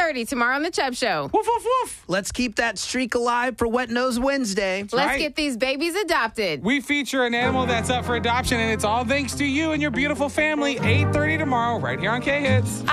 8:30 tomorrow on The Chubb Show. Woof, woof, woof. Let's keep that streak alive for Wet Nose Wednesday. Let's get these babies adopted. We feature an animal that's up for adoption, and it's all thanks to you and your beautiful family. 8:30 tomorrow, right here on K-Hits.